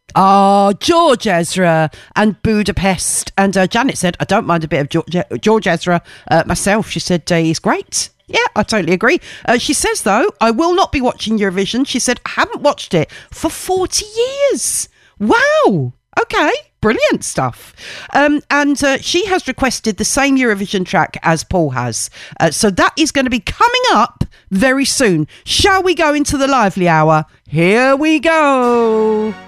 Oh, George Ezra and Budapest. And Janet said, I don't mind a bit of George Ezra myself. She said, he's great. Yeah, I totally agree. She says, though, I will not be watching Eurovision. She said, I haven't watched it for 40 years. Wow. Okay. Brilliant stuff. And she has requested the same Eurovision track as Paul has. So that is going to be coming up very soon. Shall we go into the lively hour? Here we go.